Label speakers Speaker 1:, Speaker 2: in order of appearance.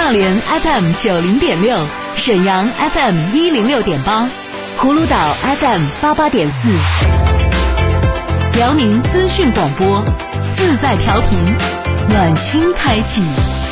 Speaker 1: 大连 FM 90.6，沈阳 FM 106.8，葫芦岛 FM 88.4，辽宁资讯广播，自在调频，暖心开启。